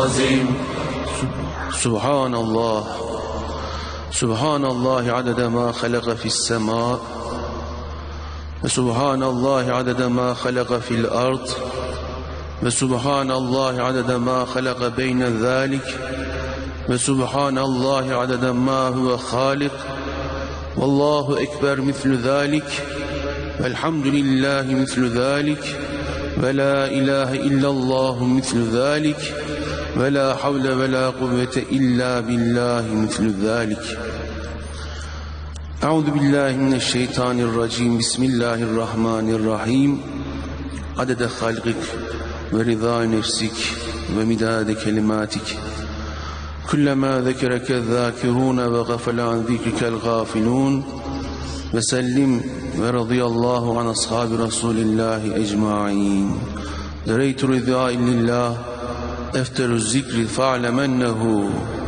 Subhanallah. Subhanallah adede ma halaka fis sema ve subhanallah adede ma halaka fil ard ve subhanallah adede ma halaka beyne zalik ve subhanallah adede ma huve halik vallahu ekber mislu zalik velhamdülillahi mislu zalik ve la ilahe illallahu mislu zalik ve la havle ve la kuvvete illa billahi mislu zalik. Euzu billahi mineşşeytanirracim. Bismillahirrahmanirrahim. Adede halqik ve rıza nefsik ve midade kelimatik. Kullama zekereke zâkirûne ve gafele an zikrikel gâfilûn. Ve sellim ve radıyallahu an ashabi Resulillahi ecmaîn. Dereytu rıza illillah. Efterü zikri fa'lemennehu